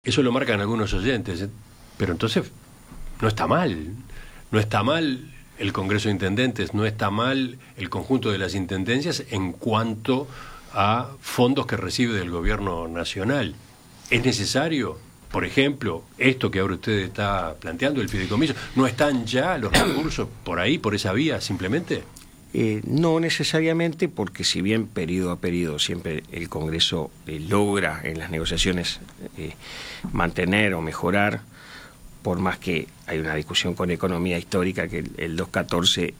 Eso lo marcan algunos oyentes, pero entonces no está mal. No está mal el Congreso de Intendentes, no está mal el conjunto de las intendencias en cuanto a fondos que recibe del gobierno nacional. ¿Es necesario, por ejemplo, esto que ahora usted está planteando, el fideicomiso? ¿No están ya los recursos por ahí, por esa vía, simplemente? No necesariamente, porque si bien periodo a periodo siempre el Congreso logra en las negociaciones mantener o mejorar, por más que hay una discusión con economía histórica que el 214,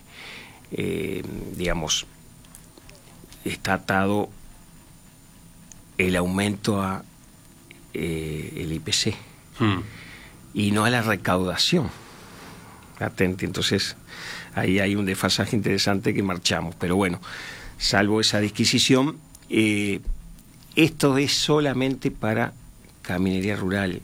digamos, está atado el aumento a el IPC y no a la recaudación. Atente, entonces ahí hay un desfasaje interesante que marchamos, pero bueno, salvo esa disquisición, esto es solamente para caminería rural.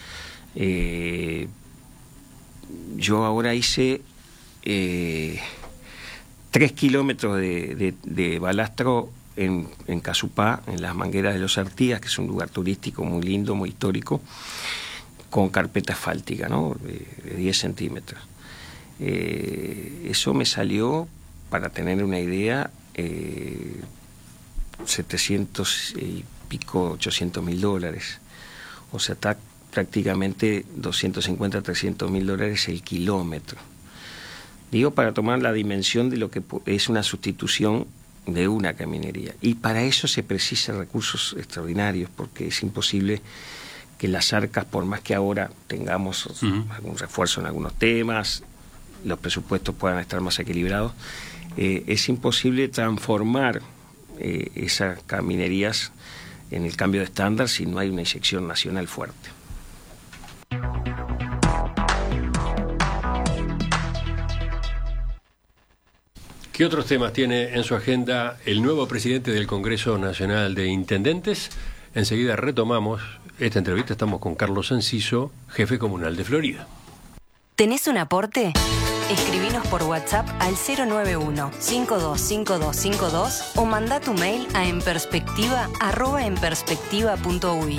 Yo ahora hice 3 kilómetros de balastro en Casupá, en las Mangueras de los Artigas, que es un lugar turístico muy lindo, muy histórico, con carpeta asfáltica, ¿no? De 10 centímetros. Eso me salió, para tener una idea, 700 y pico, $800.000. O sea, está prácticamente 250 a $300.000 el kilómetro. Digo, para tomar la dimensión de lo que es una sustitución de una caminería. Y para eso se precisan recursos extraordinarios, porque es imposible que las arcas, por más que ahora tengamos algún refuerzo en algunos temas, los presupuestos puedan estar más equilibrados, es imposible transformar esas caminerías en el cambio de estándar si no hay una inyección nacional fuerte. ¿Qué otros temas tiene en su agenda el nuevo presidente del Congreso Nacional de Intendentes? Enseguida retomamos esta entrevista. Estamos con Carlos Enciso, jefe comunal de Florida. ¿Tenés un aporte? Escribinos por WhatsApp al 091-525252 o mandá tu mail a enperspectiva@enperspectiva.ui.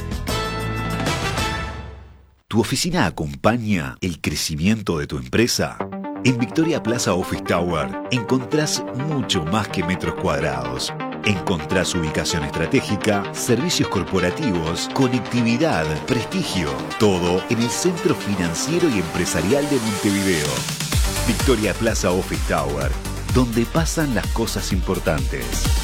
¿Tu oficina acompaña el crecimiento de tu empresa? En Victoria Plaza Office Tower encontrás mucho más que metros cuadrados. Encontrás ubicación estratégica, servicios corporativos, conectividad, prestigio. Todo en el centro financiero y empresarial de Montevideo. Victoria Plaza Office Tower, donde pasan las cosas importantes.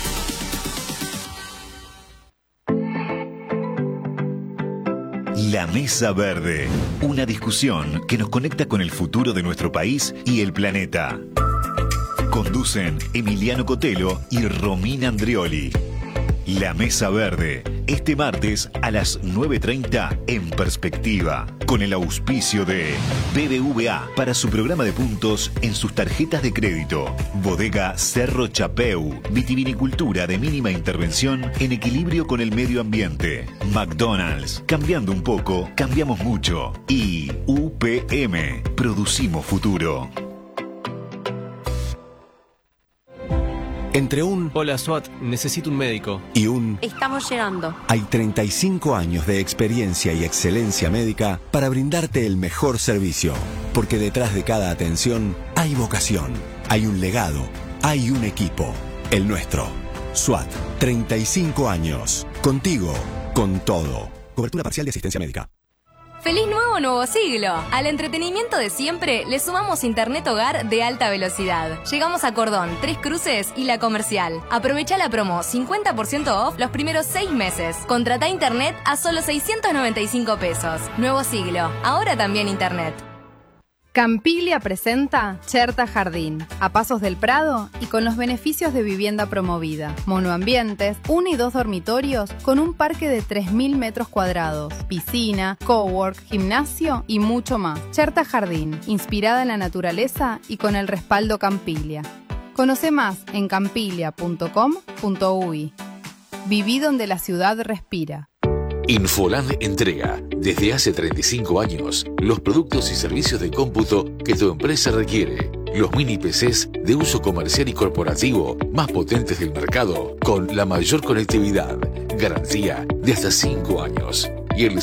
La Mesa Verde, una discusión que nos conecta con el futuro de nuestro país y el planeta. Conducen Emiliano Cotelo y Romina Andrioli. La Mesa Verde, este martes a las 9:30 en Perspectiva, con el auspicio de BBVA para su programa de puntos en sus tarjetas de crédito. Bodega Cerro Chapeu, vitivinicultura de mínima intervención en equilibrio con el medio ambiente. McDonald's, cambiando un poco, cambiamos mucho. Y UPM, producimos futuro. Entre un "Hola SWAT, necesito un médico" y un "Estamos llegando", hay 35 años de experiencia y excelencia médica para brindarte el mejor servicio. Porque detrás de cada atención hay vocación, hay un legado, hay un equipo. El nuestro. SWAT, 35 años. Contigo, con todo. Cobertura parcial de asistencia médica. ¡Feliz nuevo siglo! Al entretenimiento de siempre le sumamos internet hogar de alta velocidad. Llegamos a Cordón, Tres Cruces y La Comercial. Aprovecha la promo 50% off los primeros 6 meses. Contrata internet a solo 695 pesos. Nuevo siglo, ahora también internet. Campiglia presenta Cherta Jardín, a pasos del Prado y con los beneficios de vivienda promovida. Monoambientes, 1 y 2 dormitorios con un parque de 3.000 metros cuadrados, piscina, cowork, gimnasio y mucho más. Cherta Jardín, inspirada en la naturaleza y con el respaldo Campiglia. Conoce más en campiglia.com.uy. Viví donde la ciudad respira. Infoland entrega, desde hace 35 años, los productos y servicios de cómputo que tu empresa requiere. Los mini PCs de uso comercial y corporativo más potentes del mercado, con la mayor conectividad, garantía de hasta 5 años. y el